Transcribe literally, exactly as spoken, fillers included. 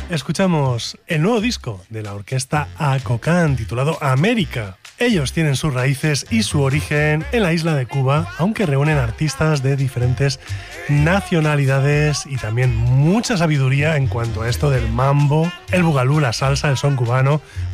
Escuchamos el nuevo disco de la orquesta Acocán titulado América. Ellos tienen sus raíces y su origen en la isla de Cuba, aunque reúnen artistas de diferentes nacionalidades y también mucha sabiduría en cuanto a esto del mambo, el bugalú, la salsa, el son cubano,